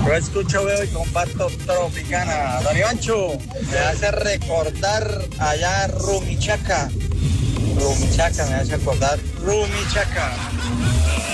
Yo escucho, veo y comparto Tropicana. Don Ivancho, me hace recordar allá Rumichaca. Rumichaca, me hace acordar Rumichaca.